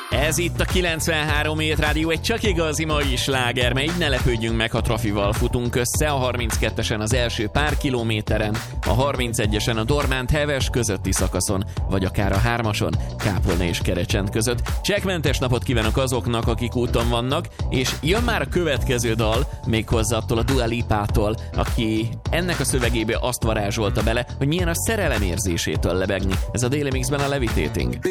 Ez itt a 93 Hét Rádió, egy csak igazi mai sláger, mert így ne lepődjünk meg, ha trafival futunk össze. A 32-esen az első pár kilométeren, a 31-esen a Dormánt-Heves közötti szakaszon, vagy akár a 3-ason, Kápolna és Kerecsend között. Csekkmentes napot kívánok azoknak, akik úton vannak, és jön már a következő dal, méghozzá attól a Dua Lipától, aki ennek a szövegébe azt varázsolta bele, hogy milyen a szerelem érzésétől lebegni. Ez a Daily Mixben a Levitating.